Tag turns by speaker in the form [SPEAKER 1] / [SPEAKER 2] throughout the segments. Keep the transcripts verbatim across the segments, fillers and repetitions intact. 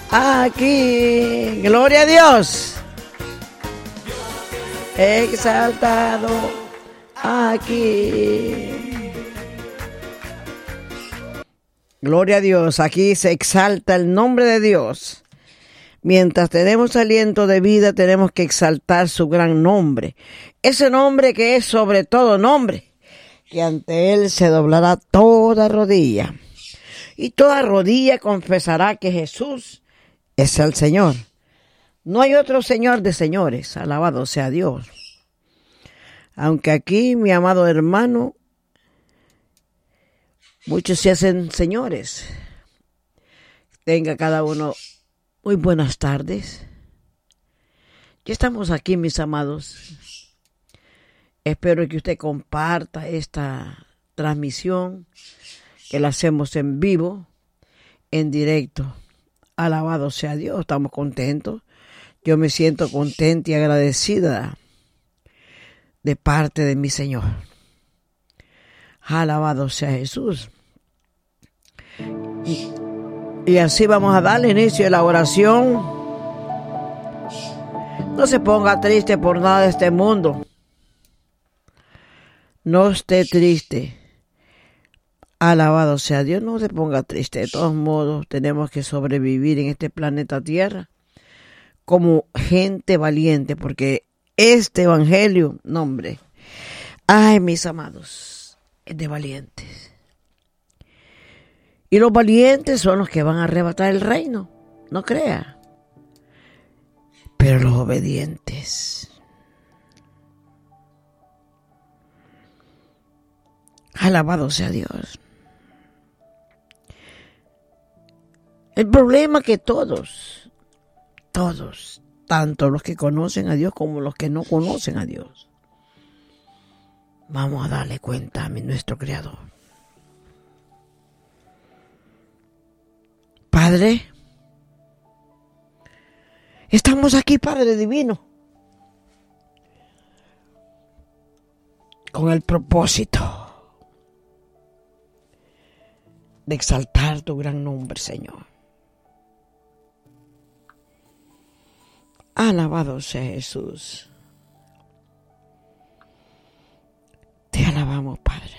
[SPEAKER 1] aquí. Gloria a Dios. Exaltado aquí. Gloria a Dios. Aquí se exalta el nombre de Dios. Mientras tenemos aliento de vida, tenemos que exaltar su gran nombre. Ese nombre que es sobre todo nombre, que ante él se doblará toda rodilla. Y toda rodilla confesará que Jesús es el Señor. No hay otro Señor de señores, alabado sea Dios. Aunque aquí, mi amado hermano, muchos se hacen señores. Tenga cada uno muy buenas tardes. Ya estamos aquí, mis amados. Espero que usted comparta esta transmisión, que la hacemos en vivo, en directo. Alabado sea Dios, estamos contentos. Yo me siento contenta y agradecida de parte de mi Señor. Alabado sea Jesús. Y, y así vamos a darle inicio a la oración. No se ponga triste por nada de este mundo. No esté triste. Alabado sea Dios, no se ponga triste. De todos modos, tenemos que sobrevivir en este planeta Tierra como gente valiente, porque este evangelio, no hombre, ay, mis amados, es de valientes. Y los valientes son los que van a arrebatar el reino, no crea. Pero los obedientes, alabado sea Dios. El problema es que todos, todos, tanto los que conocen a Dios como los que no conocen a Dios, vamos a darle cuenta a nuestro Creador. Padre, estamos aquí, Padre Divino, con el propósito de exaltar tu gran nombre, Señor. Alabado sea Jesús. Te alabamos, Padre.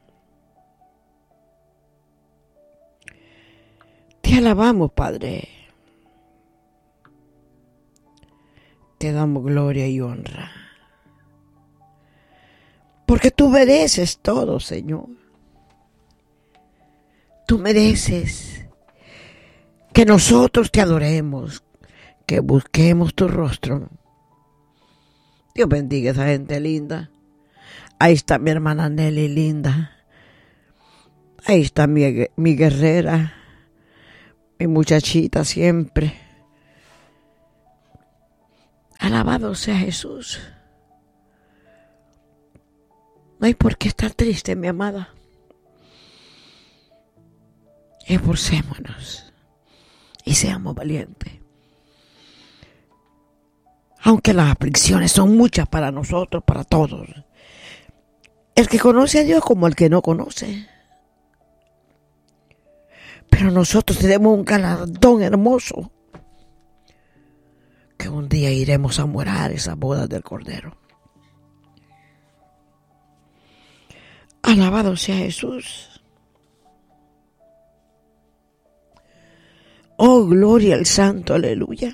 [SPEAKER 1] Te alabamos, Padre. Te damos gloria y honra. Porque tú mereces todo, Señor. Tú mereces que nosotros te adoremos, que busquemos tu rostro. Dios bendiga a esa gente linda. Ahí está mi hermana Nelly linda. Ahí está mi, mi guerrera, mi muchachita siempre. Alabado sea Jesús. No hay por qué estar triste, mi amada. Esforcémonos y seamos valientes. Aunque las aflicciones son muchas para nosotros, para todos. El que conoce a Dios como el que no conoce. Pero nosotros tenemos un galardón hermoso, que un día iremos a morar esas bodas del Cordero. Alabado sea Jesús. Oh, gloria al Santo, aleluya.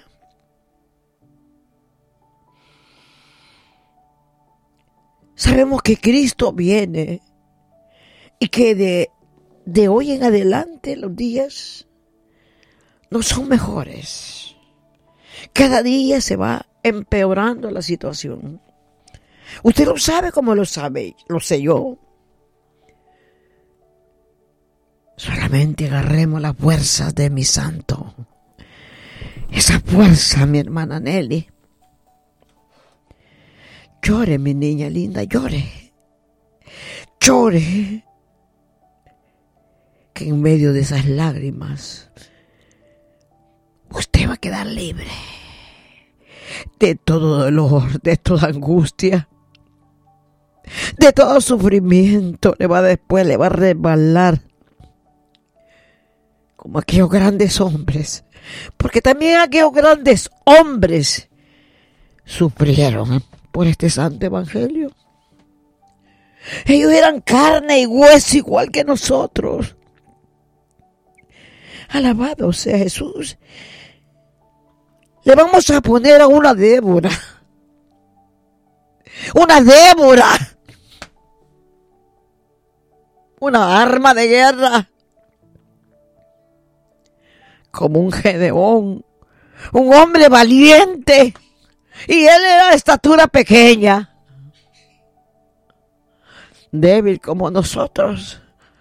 [SPEAKER 1] Sabemos que Cristo viene y que de, de hoy en adelante los días no son mejores. Cada día se va empeorando la situación. Usted lo sabe como lo sabe, lo sé yo. Solamente agarremos las fuerzas de mi santo. Esa fuerza, mi hermana Nelly. Llore, mi niña linda, llore. Llore. Que en medio de esas lágrimas, usted va a quedar libre de todo dolor, de toda angustia, de todo sufrimiento. Le va después, le va a resbalar como aquellos grandes hombres, porque también aquellos grandes hombres sufrieron por este santo evangelio. Ellos eran carne y hueso igual que nosotros. Alabado sea Jesús. Le vamos a poner a una Débora. Una Débora. Una arma de guerra. Como un Gedeón. Un hombre valiente. Y él era de estatura pequeña. Débil como nosotros.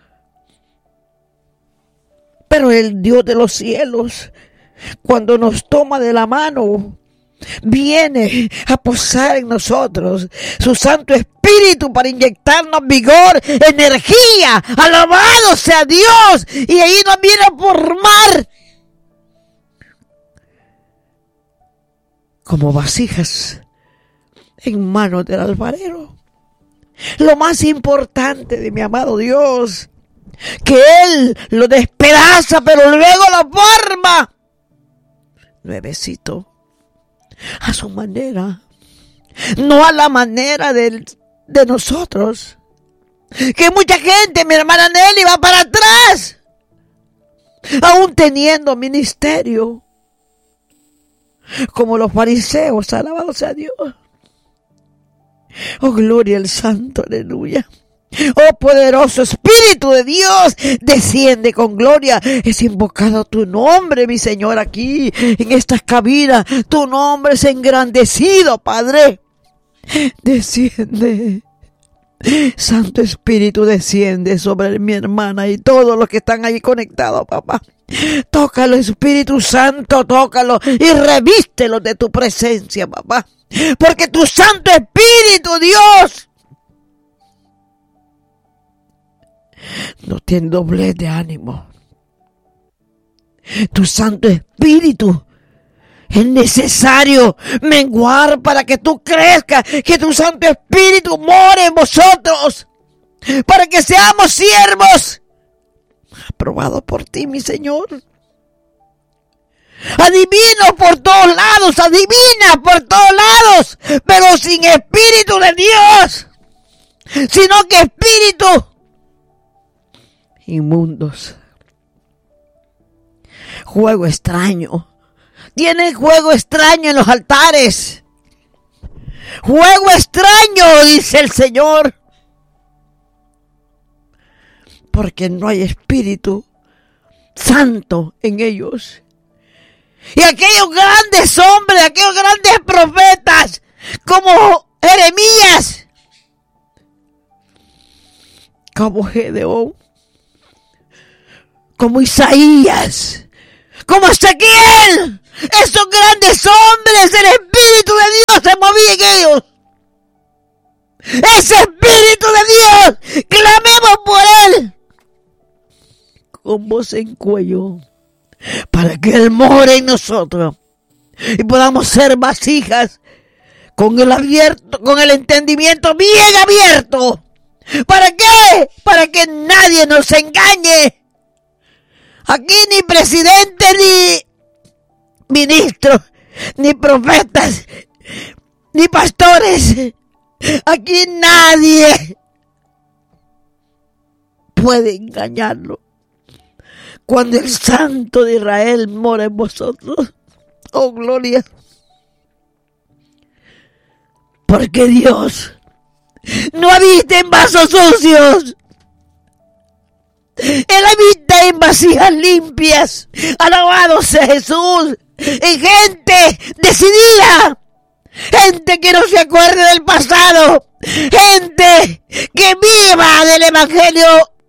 [SPEAKER 1] Pero el Dios de los cielos, cuando nos toma de la mano, viene a posar en nosotros su Santo Espíritu para inyectarnos vigor, energía. Alabado sea Dios. Y ahí nos viene a formar como vasijas en manos del alfarero. Lo más importante de mi amado Dios, que Él lo despedaza, pero luego lo forma nuevecito, a su manera, no a la manera de, de nosotros. Que mucha gente, mi hermana Nelly, va para atrás, aún teniendo ministerio, como los fariseos. Alabado sea Dios. Oh, gloria al Santo, aleluya. Oh, poderoso Espíritu de Dios, desciende con gloria. Es invocado tu nombre, mi Señor, aquí en esta cabina. Tu nombre es engrandecido, Padre. Desciende. Santo Espíritu, desciende sobre mi hermana y todos los que están ahí conectados, papá. Tócalo, Espíritu Santo, tócalo y revístelo de tu presencia, papá. Porque tu Santo Espíritu, Dios, no tiene doblez de ánimo. Tu Santo Espíritu es necesario menguar para que tú crezcas, que tu Santo Espíritu more en vosotros, para que seamos siervos aprobados por ti, mi Señor. Adivino por todos lados, adivina por todos lados, pero sin Espíritu de Dios, sino que espíritu inmundos. Juego extraño. Tienen juego extraño en los altares. Juego extraño, dice el Señor. Porque no hay Espíritu Santo en ellos. Y aquellos grandes hombres, aquellos grandes profetas, como Jeremías, como Gedeón, como Isaías, como Ezequiel, esos grandes hombres, el Espíritu de Dios se movía en ellos. Ese Espíritu de Dios, clamemos por Él con voz en cuello, para que Él more en nosotros y podamos ser vasijas con el abierto, con el entendimiento bien abierto. ¿Para qué? Para que nadie nos engañe. Aquí ni presidente, ni ministros, ni profetas, ni pastores. Aquí nadie puede engañarlo. Cuando el Santo de Israel mora en vosotros. Oh, gloria. Porque Dios no habita en vasos sucios. Él habita en vasijas limpias. Alabado sea Jesús. En gente decidida. Gente que no se acuerde del pasado. Gente que viva del Evangelio,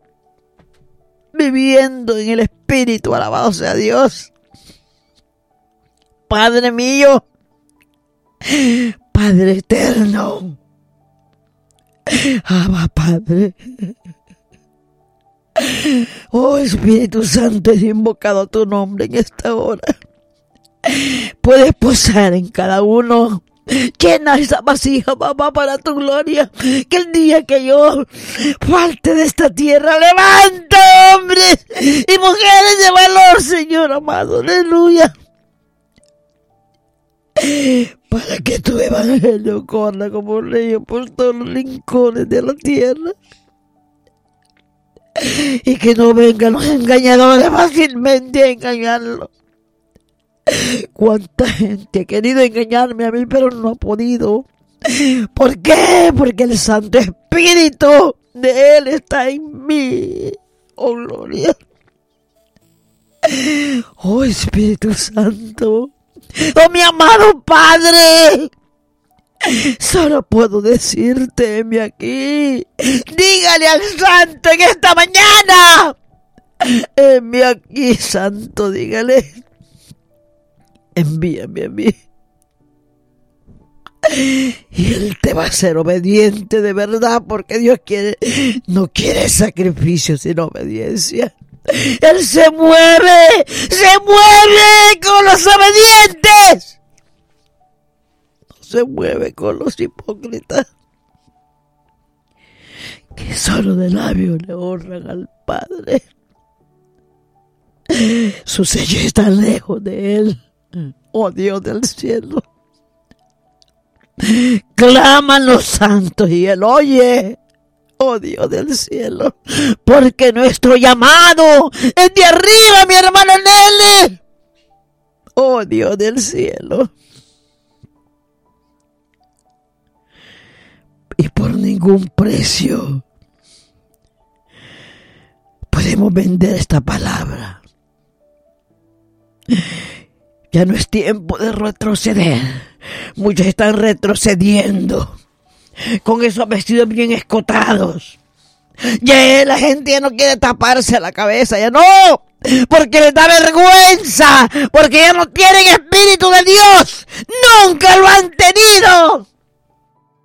[SPEAKER 1] viviendo en el Espíritu. Alabado sea Dios. Padre mío, Padre eterno, Abba Padre. Oh, Espíritu Santo, he invocado tu nombre en esta hora. Puedes posar en cada uno Llena esa vasija, papá, para tu gloria. Que el día que yo falte de esta tierra, levanta hombres y mujeres de valor, Señor amado. Aleluya. Para que tu evangelio corra como un río por todos los rincones de la tierra. Y que no vengan los engañadores fácilmente a engañarlo. Cuánta gente ha querido engañarme a mí, pero no ha podido. ¿Por qué? Porque el Santo Espíritu de Él está en mí. Oh, gloria. Oh, Espíritu Santo. Oh, mi amado Padre. Solo puedo decirte, heme aquí. Dígale al Santo en esta mañana. Heme aquí, Santo, dígale. Envíame a mí. Y Él te va a ser obediente de verdad, porque Dios quiere, no quiere sacrificio, sino obediencia. Él se mueve, se mueve con los obedientes. No se mueve con los hipócritas, que solo de labios le honran al Padre. Su sello está lejos de Él. Oh, Dios del cielo. Claman los santos y Él oye. Oh, Dios del cielo. Porque nuestro llamado es de arriba, mi hermana Nelly. Oh, Dios del cielo. Y por ningún precio podemos vender esta palabra. Ya no es tiempo de retroceder. Muchos están retrocediendo con esos vestidos bien escotados. Ya la gente ya no quiere taparse la cabeza, ya no, porque les da vergüenza, porque ya no tienen Espíritu de Dios. Nunca lo han tenido.